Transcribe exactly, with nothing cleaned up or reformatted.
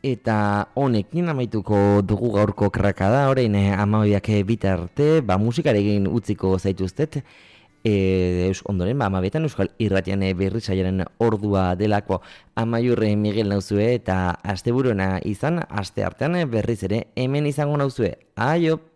eta honekin amaituko dugu gaurko krakada, orain amabiak bitarte, ba musikarekin utziko zaituztet, e, eus, ondoren, ba amabietan Euskal Irratian berri saiaren ordua delako Amaiurre Miguel nauzue, eta asteburuena izan, aste artean berriz ere hemen izango nauzue. Aio!